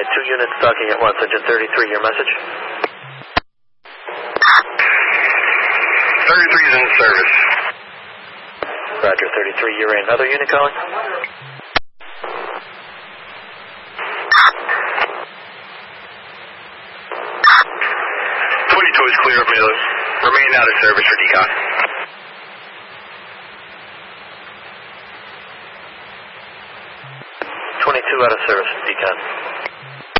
had 2 units talking at once. Engine 33, your message? 33 is in service. Roger, 33, you're another unit calling? 22 is clear of Miller. Remain out of service for decon. 22 out of service, decon.